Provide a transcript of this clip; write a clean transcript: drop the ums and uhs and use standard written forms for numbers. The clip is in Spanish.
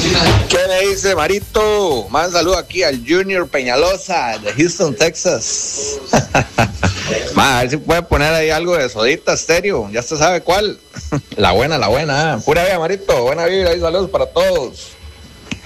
¿Qué me dice Marito? Más saludo aquí al Junior Peñalosa de Houston, Texas. A ver si puede poner ahí algo de Sodita Stereo, ya se sabe cuál. La buena, pura vida, Marito, buena vida y saludos para todos.